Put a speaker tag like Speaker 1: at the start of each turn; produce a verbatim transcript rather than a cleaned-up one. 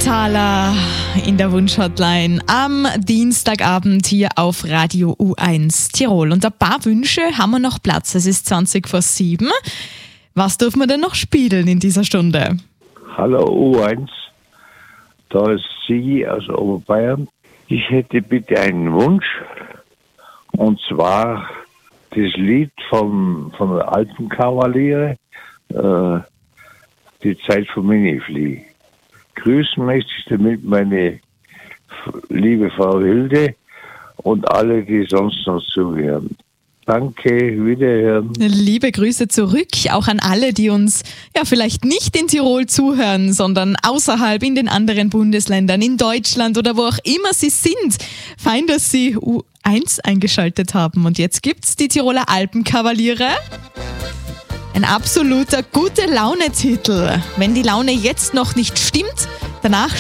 Speaker 1: Thaler in der Wunschhotline am Dienstagabend hier auf Radio U eins Tirol. Und ein paar Wünsche haben wir noch Platz. Es ist zwanzig vor sieben. Was dürfen wir denn noch spielen in dieser Stunde?
Speaker 2: Hallo U eins, da ist Sigi aus Oberbayern. Ich hätte bitte einen Wunsch, und zwar das Lied vom, von der Alpenkavaliere, äh, die Zeit von Miniflieh. Grüßen möchte ich damit meine liebe Frau Hilde und alle, die sonst noch zuhören. Danke, wiederhören.
Speaker 1: Liebe Grüße zurück, auch an alle, die uns ja vielleicht nicht in Tirol zuhören, sondern außerhalb in den anderen Bundesländern, in Deutschland oder wo auch immer sie sind. Fein, dass sie U eins eingeschaltet haben. Und jetzt gibt's die Tiroler Alpenkavaliere. Ein absoluter gute Laune-Titel. Wenn die Laune jetzt noch nicht stimmt, danach